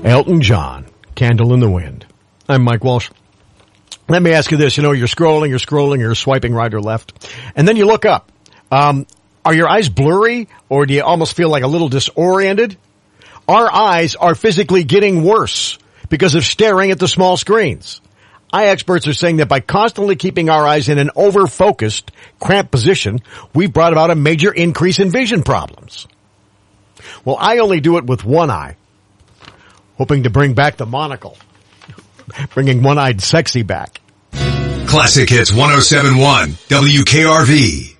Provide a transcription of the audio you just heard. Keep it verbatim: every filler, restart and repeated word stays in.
Elton John, Candle in the Wind. I'm Mike Walsh. Let me ask you this. You know, you're scrolling, you're scrolling, you're swiping right or left, and then you look up. Um, are your eyes blurry, or do you almost feel like a little disoriented? Our eyes are physically getting worse because of staring at the small screens. Eye experts are saying that by constantly keeping our eyes in an over-focused, cramped position, we've brought about a major increase in vision problems. Well, I only do it with one eye, hoping to bring back the monocle, bringing one-eyed sexy back. Classic Hits one oh seven point one, W K R V.